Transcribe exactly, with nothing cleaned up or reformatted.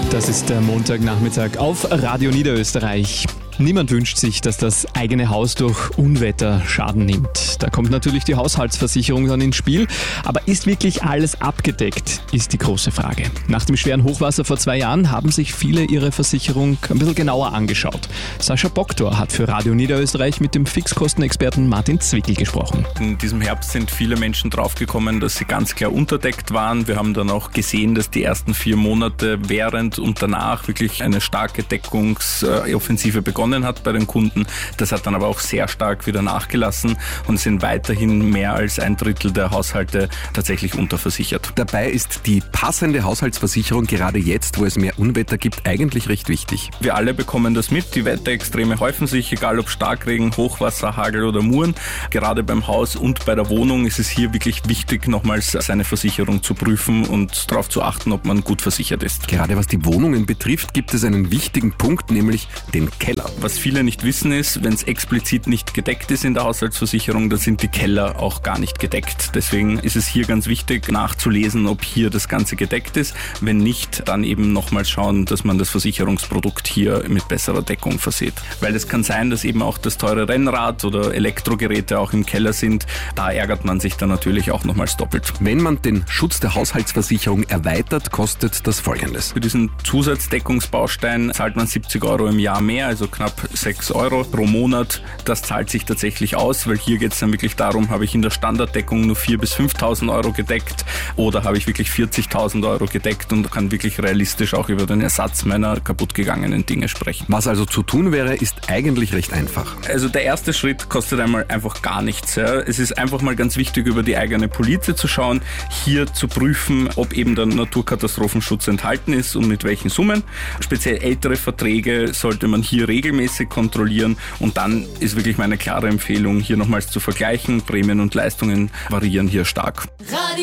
Das ist der Montagnachmittag auf Radio Niederösterreich. Niemand wünscht sich, dass das eigene Haus durch Unwetter Schaden nimmt. Da kommt natürlich die Haushaltsversicherung dann ins Spiel. Aber ist wirklich alles abgedeckt, ist die große Frage. Nach dem schweren Hochwasser vor zwei Jahren haben sich viele ihre Versicherung ein bisschen genauer angeschaut. Sascha Boktor hat für Radio Niederösterreich mit dem Fixkostenexperten Martin Zwickel gesprochen. In diesem Herbst sind viele Menschen draufgekommen, dass sie ganz klar unterdeckt waren. Wir haben dann auch gesehen, dass die ersten vier Monate während und danach wirklich eine starke Deckungsoffensive begonnen hat bei den Kunden. Das hat dann aber auch sehr stark wieder nachgelassen und es sind weiterhin mehr als ein Drittel der Haushalte tatsächlich unterversichert. Dabei ist die passende Haushaltsversicherung gerade jetzt, wo es mehr Unwetter gibt, eigentlich recht wichtig. Wir alle bekommen das mit. Die Wetterextreme häufen sich, egal ob Starkregen, Hochwasser, Hagel oder Muren. Gerade beim Haus und bei der Wohnung ist es hier wirklich wichtig, nochmals seine Versicherung zu prüfen und darauf zu achten, ob man gut versichert ist. Gerade was die Wohnungen betrifft, gibt es einen wichtigen Punkt, nämlich den Keller. Was viele nicht wissen ist, wenn es explizit nicht gedeckt ist in der Haushaltsversicherung, dann sind die Keller auch gar nicht gedeckt. Deswegen ist es hier ganz wichtig nachzulesen, ob hier das Ganze gedeckt ist. Wenn nicht, dann eben nochmals schauen, dass man das Versicherungsprodukt hier mit besserer Deckung verseht. Weil es kann sein, dass eben auch das teure Rennrad oder Elektrogeräte auch im Keller sind. Da ärgert man sich dann natürlich auch nochmals doppelt. Wenn man den Schutz der Haushaltsversicherung erweitert, kostet das Folgendes. Für diesen Zusatzdeckungsbaustein zahlt man siebzig Euro im Jahr mehr, also knapp sechs Euro pro Monat. Das zahlt sich tatsächlich aus, weil hier geht es dann wirklich darum, habe ich in der Standarddeckung nur viertausend bis fünftausend Euro gedeckt oder habe ich wirklich vierzigtausend Euro gedeckt und kann wirklich realistisch auch über den Ersatz meiner kaputtgegangenen Dinge sprechen. Was also zu tun wäre, ist eigentlich recht einfach. Also der erste Schritt kostet einmal einfach gar nichts. Ja. Es ist einfach mal ganz wichtig, über die eigene Police zu schauen, hier zu prüfen, ob eben der Naturkatastrophenschutz enthalten ist und mit welchen Summen. Speziell ältere Verträge sollte man hier regelmäßig kontrollieren und dann ist wirklich meine klare Empfehlung, hier nochmals zu vergleichen. Prämien und Leistungen variieren hier stark.